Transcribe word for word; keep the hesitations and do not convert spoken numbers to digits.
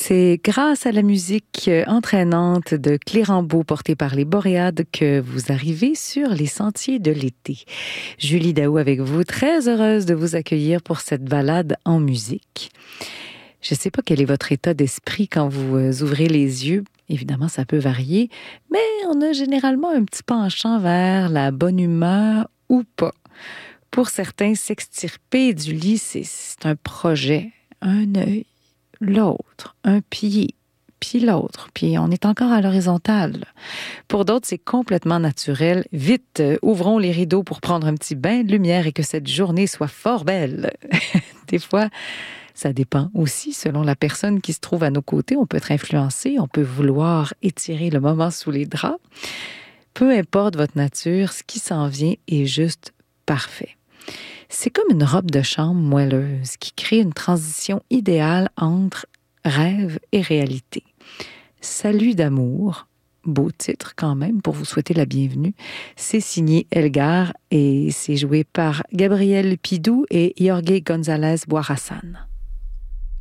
C'est grâce à la musique entraînante de Clérambault portée par les Boréades que vous arrivez sur les sentiers de l'été. Julie Daou avec vous, très heureuse de vous accueillir pour cette balade en musique. Je ne sais pas quel est votre état d'esprit quand vous ouvrez les yeux. Évidemment, ça peut varier, mais on a généralement un petit penchant vers la bonne humeur ou pas. Pour certains, s'extirper du lit, c'est, c'est un projet, un œil, l'autre, un pied, puis l'autre, puis on est encore à l'horizontale. Pour d'autres, c'est complètement naturel. Vite, euh, ouvrons les rideaux pour prendre un petit bain de lumière et que cette journée soit fort belle. Des fois, ça dépend aussi selon la personne qui se trouve à nos côtés. On peut être influencé, on peut vouloir étirer le moment sous les draps. Peu importe votre nature, ce qui s'en vient est juste parfait. C'est comme une robe de chambre moelleuse qui crée une transition idéale entre rêve et réalité. Salut d'amour, beau titre quand même pour vous souhaiter la bienvenue. C'est signé Elgar et c'est joué par Gabriel Pidou et Jorge González Boirassan.